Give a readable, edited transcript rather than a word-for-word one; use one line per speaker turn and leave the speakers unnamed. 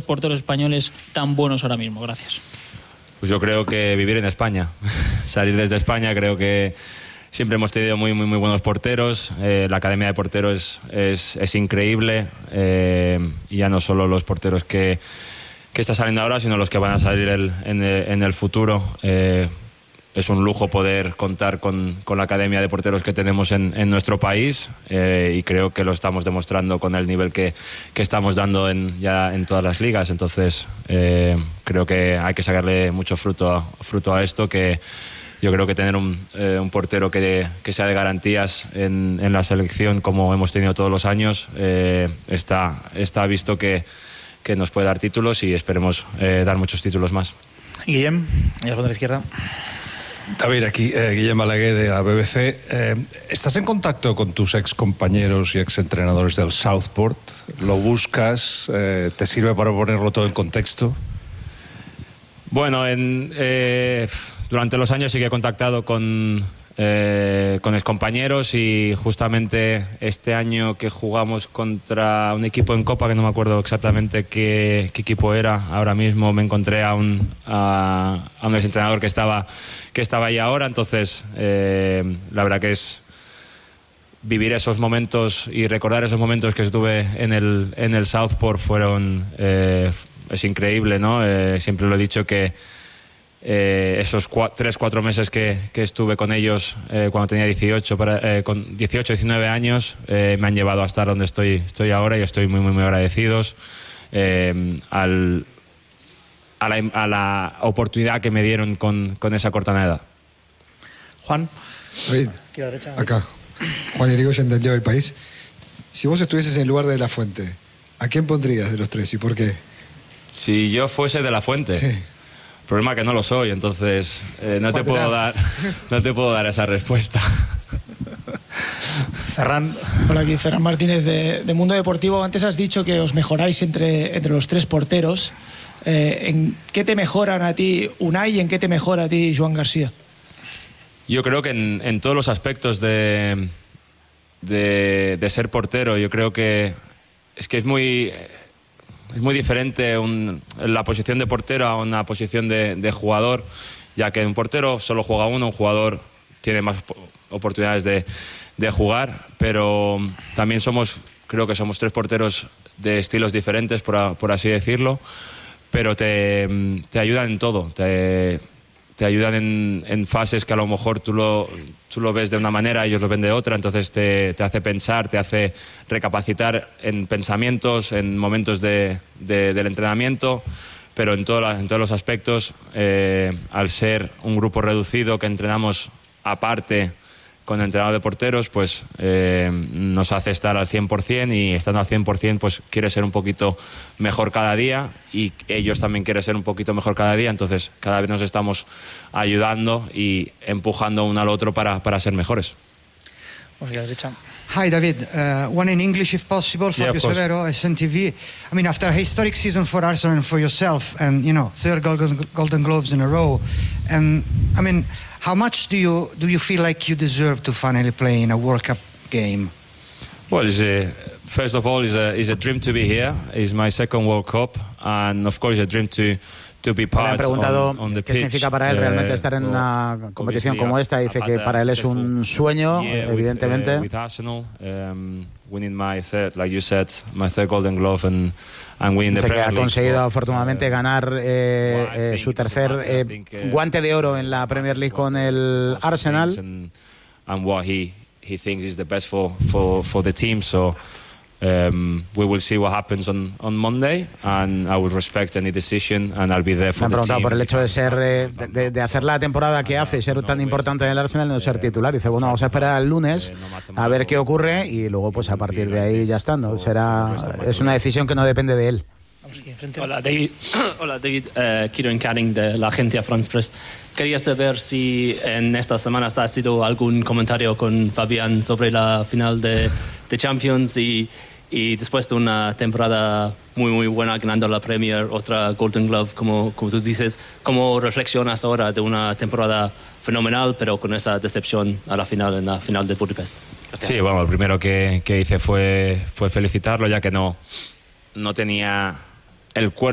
porteros españoles tan buenos ahora mismo? Gracias.
Pues yo creo que vivir en España, salir desde España, creo que siempre hemos tenido muy buenos porteros. La academia de porteros es increíble, y ya no solo los porteros que están saliendo ahora, sino los que van a salir en el futuro. Es un lujo poder contar con la academia de porteros que tenemos en nuestro país, y creo que lo estamos demostrando con el nivel que estamos dando ya en todas las ligas. Entonces creo que hay que sacarle mucho fruto a esto, que yo creo que tener un portero que sea de garantías en la selección, como hemos tenido todos los años, está visto que nos puede dar títulos, y esperemos dar muchos títulos más.
Guillem, y a la izquierda.
David, aquí Guillem Balaguer de la BBC. ¿Estás en contacto con tus ex compañeros y ex entrenadores del Southport? ¿Lo buscas? ¿Te sirve para ponerlo todo en contexto?
Bueno, durante los años sí que he contactado con excompañeros, y justamente este año que jugamos contra un equipo en Copa, que no me acuerdo exactamente qué equipo era ahora mismo, me encontré a un exentrenador que estaba ahí ahora. Entonces la verdad que es vivir esos momentos y recordar esos momentos que estuve en el Southport es increíble, ¿no? Siempre lo he dicho que esos 3-4 meses que estuve con ellos cuando tenía 18, 19 años, me han llevado a estar donde estoy ahora, y estoy muy agradecidos a la oportunidad que me dieron con esa corta edad.
Juan.
David, acá. Juan Irigoyen del Diario del País. Si vos estuvieses en el lugar de La Fuente, ¿a quién pondrías de los tres y por qué?
Si yo fuese de La Fuente...
Sí.
El problema es que no lo soy, entonces no te puedo dar esa respuesta.
Ferran.
Hola, aquí Ferran Martínez de Mundo Deportivo. Antes has dicho que os mejoráis entre los tres porteros. ¿En qué te mejoran a ti Unai y en qué te mejora a ti Joan García?
Yo creo que en todos los aspectos de ser portero, yo creo que es muy diferente la posición de portero a una posición de jugador, ya que un portero solo juega uno, un jugador tiene más oportunidades de jugar, pero también creo que somos tres porteros de estilos diferentes, por así decirlo, pero te ayudan en todo, te ayudan en fases que a lo mejor tú lo ves de una manera, ellos lo ven de otra, entonces te hace pensar, te hace recapacitar en pensamientos, en momentos del entrenamiento, pero en todos los aspectos, al ser un grupo reducido que entrenamos aparte con el entrenador de porteros, pues nos hace estar al 100%, y estando al 100% pues quiere ser un poquito mejor cada día, y ellos también quieren ser un poquito mejor cada día, entonces cada vez nos estamos ayudando y empujando uno al otro para ser mejores.
Hi David, one in English if possible. Fabio Severo, SNTV. I mean, after a historic season for Arsenal and for yourself, and third Golden Gloves in a row, and I mean, how much do you feel like you deserve to finally play in a World Cup game?
Well, first of all, it's a dream to be here. It's my second World Cup, and of course, a dream to be part.
Le han preguntado
on the
qué
pitch.
significa para él realmente estar en una competición como esta. Dice que para él es un sueño, evidentemente.
With Arsenal, winning my third, like you said, my third Golden Glove and winning the
Dice que
Premier
ha
League.
conseguido afortunadamente ganar su tercer guante de oro en la Premier League con el Arsenal.
And what he thinks is the best for the team. So we will see what happens on Monday, and I will respect any decision, and I'll be there for the team.
Me han preguntado por el hecho de ser de hacer la temporada que hace, ser tan importante en el Arsenal, no ser titular. Dice, bueno, vamos a esperar al lunes a ver qué ocurre, y luego pues a partir de ahí ya está, ¿no? Es una decisión que no depende de él.
Hola David, Kieran Canning de la agencia France Press. Quería saber si en estas semanas ha sido algún comentario con Fabián sobre la final de Champions, y después de una temporada muy buena ganando la Premier, otra Golden Glove, como tú dices, ¿cómo reflexionas ahora de una temporada fenomenal pero con esa decepción a la final, en la final de Budapest? Gracias.
Sí, bueno, lo primero que hice fue felicitarlo, ya que no tenía el cuerpo